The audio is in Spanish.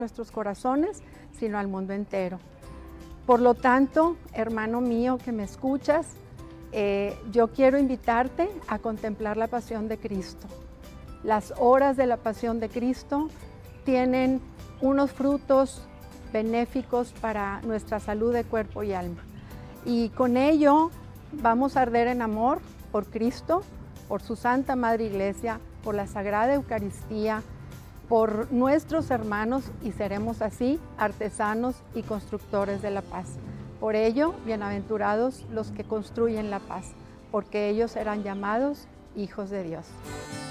nuestros corazones, sino al mundo entero. Por lo tanto, hermano mío que me escuchas, yo quiero invitarte a contemplar la pasión de Cristo. Las horas de la pasión de Cristo tienen unos frutos benéficos para nuestra salud de cuerpo y alma. Y con ello vamos a arder en amor por Cristo, por su Santa Madre Iglesia, por la Sagrada Eucaristía, por nuestros hermanos, y seremos así artesanos y constructores de la paz. Por ello, bienaventurados los que construyen la paz, porque ellos serán llamados hijos de Dios.